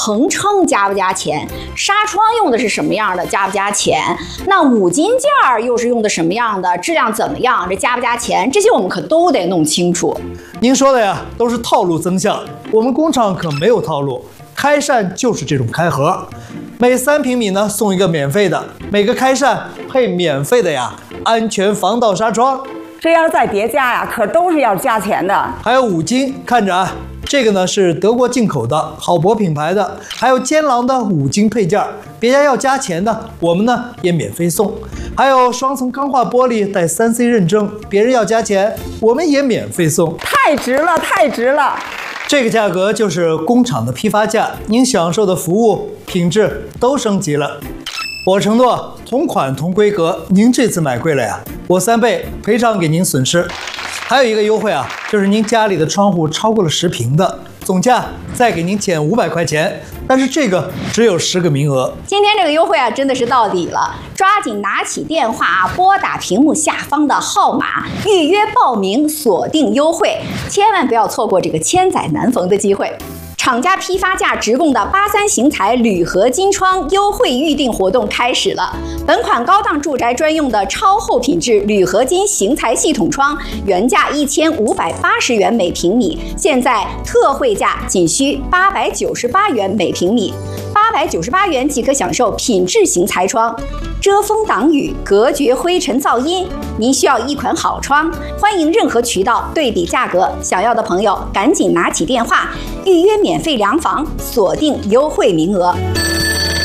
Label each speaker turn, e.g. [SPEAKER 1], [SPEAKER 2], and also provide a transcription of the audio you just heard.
[SPEAKER 1] 横撑加不加钱？纱窗用的是什么样的？加不加钱？那五金件儿又是用的什么样的？质量怎么样？这加不加钱？这些我们可都得弄清楚。
[SPEAKER 2] 您说的呀，都是套路增项，我们工厂可没有套路，开扇就是这种开盒，每3平米呢送一个免费的，每个开扇配免费的呀安全防盗纱窗。
[SPEAKER 3] 这要是再叠加呀，可都是要加钱的。
[SPEAKER 2] 还有五金，看着啊，这个呢是德国进口的好博品牌的，还有坚狼的五金配件，别家要加钱的，我们呢也免费送。还有双层钢化玻璃带3C 认证，别人要加钱，我们也免费送。
[SPEAKER 3] 太值了，太值了！
[SPEAKER 2] 这个价格就是工厂的批发价，您享受的服务品质都升级了。我承诺同款同规格，您这次买贵了呀，我3倍赔偿给您损失。还有一个优惠啊，就是您家里的窗户超过了10平的，总价再给您减500块钱，但是这个只有10个名额。
[SPEAKER 1] 今天这个优惠啊，真的是到底了，抓紧拿起电话啊，拨打屏幕下方的号码，预约报名，锁定优惠，千万不要错过这个千载难逢的机会。厂家批发价直供的83型材铝合金窗优惠预定活动开始了。本款高档住宅专用的超厚品质铝合金型材系统窗，原价1580元每平米，现在特惠价仅需898元每平米，898元即可享受品质型材窗，遮风挡雨，隔绝灰尘噪音。您需要一款好窗，欢迎任何渠道对比价格，想要的朋友赶紧拿起电话预约免费量房，锁定优惠名额。